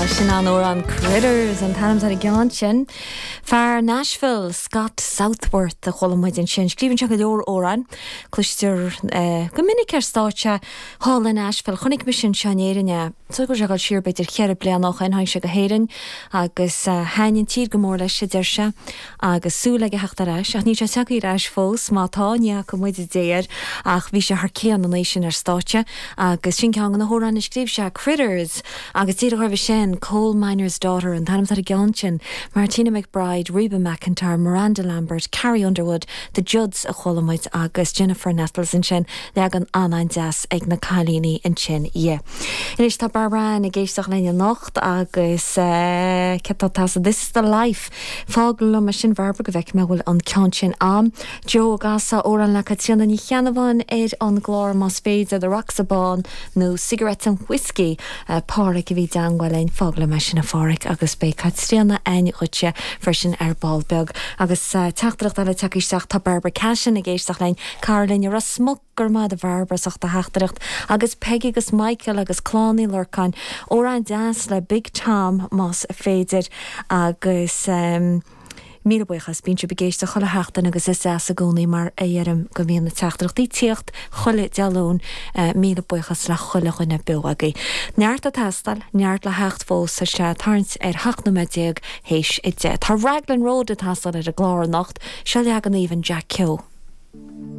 sin an Critters an tanams ar a gceann sin. Fear Nashville, Scott Southworth a cholamid in sin. Scríbann se go leor óran. Clúistear go minic ar státe hall in Nashville. Chonig mis sin seanéirinne. So go seagal siar beidir cheir blian nach in hain se go héirin agus hainin tír go mór leis se dirse agus súla go heachtar eis. Ach ní se seaga ir eis fós má tá ní go muid déir ach bhí se har céan an éis sin ar státe agus sin ceann na hóran is scríb se Critters agus tír a sin Coal Miner's Daughter and tanams ar a gceann sin Martina McBride, Reba McEntire, Miranda Lambert, Carrie Underwood, the Judds a cholamid agus Jennifer Nettles in sin legan anain deas ag na Cailíní in sin Inis tá Barbara na géisteach leine nacht agus cetá This is the Life fágla me sin bharba go bheic me bhfuil an ceann sin am Joe gasa ó an le tíanana ní cheanamhain an glár más féid a Roxabán nó cigarettes and whiskey pára go bhí danghail fágla me sin a fáric agus bé cadstríanna ein chute frisin ar balbeg agus teachtarach le takeíteach tá Barbara Cashin na géisteach lein Caroline ar a smuggur má a bharbaach de heachtareacht agus Peggy agus Michael agus Clánaí Lurcan ó an dance le Big Tom más féidir agus míle buchas bín se begéiste cholle heachtain agus is a gcónaí mar éarm go bhíon na teachtarachtaí tíocht cholle dealún míle buchas le cholle chuna buagaí. Neart a testal, neart le hecht fós sa se tarns ar 8 héis i dé. Tá Raglan Road a testal ar a glár nacht, se legan even Jack Keogh.